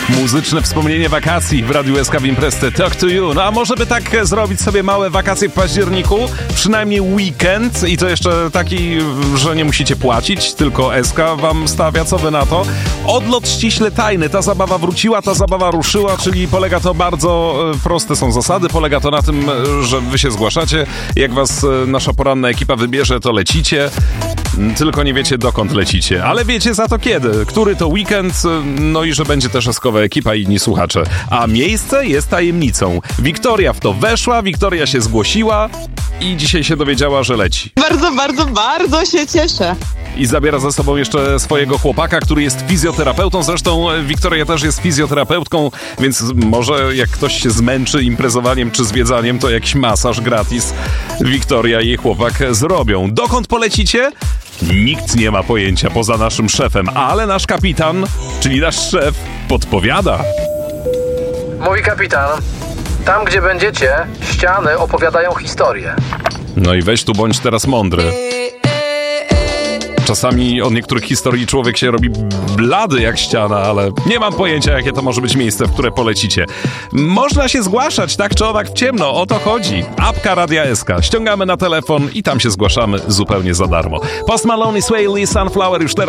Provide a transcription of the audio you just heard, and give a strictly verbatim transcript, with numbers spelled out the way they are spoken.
Muzyczne wspomnienie wakacji w Radiu S K w Imprezce Talk to You. No a może by tak zrobić sobie małe wakacje w październiku? Przynajmniej weekend i to jeszcze taki, że nie musicie płacić, tylko S K wam stawia. Co wy na to? Odlot ściśle tajny. Ta zabawa wróciła, ta zabawa ruszyła, czyli polega to bardzo proste są zasady. Polega to na tym, że wy się zgłaszacie. Jak was nasza poranna ekipa wybierze, to lecicie. Tylko nie wiecie, dokąd lecicie. Ale wiecie za to kiedy. Który to weekend, no i że będzie też eskowa ekipa i inni słuchacze. A miejsce jest tajemnicą. Wiktoria w to weszła, Wiktoria się zgłosiła i dzisiaj się dowiedziała, że leci. Bardzo, bardzo, bardzo się cieszę. I zabiera ze sobą jeszcze swojego chłopaka, który jest fizjoterapeutą. Zresztą Wiktoria też jest fizjoterapeutką, więc może jak ktoś się zmęczy imprezowaniem czy zwiedzaniem, to jakiś masaż gratis Wiktoria i jej chłopak zrobią. Dokąd polecicie? Nikt nie ma pojęcia poza naszym szefem, ale nasz kapitan, czyli nasz szef, podpowiada. Mój kapitan, tam gdzie będziecie, ściany opowiadają historię. No i weź tu bądź teraz mądry. Czasami od niektórych historii człowiek się robi blady jak ściana, ale nie mam pojęcia, jakie to może być miejsce, w które polecicie. Można się zgłaszać, tak czy owak w ciemno, o to chodzi. Apka Radia S K. Ściągamy na telefon i tam się zgłaszamy zupełnie za darmo. Post Malone i Sway Lee Sunflower już teraz.